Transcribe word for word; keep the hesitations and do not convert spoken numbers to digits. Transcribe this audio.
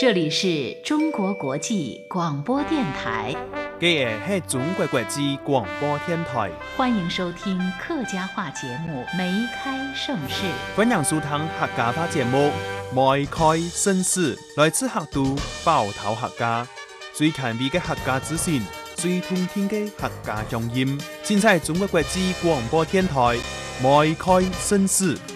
这里是中国国际广播电台。 这是中国国际广播电台， 欢迎收听客家话节目《梅开盛世》。 欢迎收听客家话节目《梅开盛世》，来自客都包头客家，最近味嘅客家资讯，最通听嘅客家乡音，现在中国国际广播电台《梅开盛世》。